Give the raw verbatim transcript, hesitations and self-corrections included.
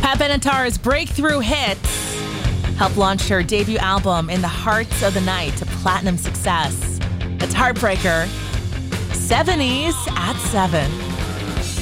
Pat Benatar's breakthrough hit helped launch her debut album In the Hearts of the Night to platinum success. It's Heartbreaker. seventies at seven.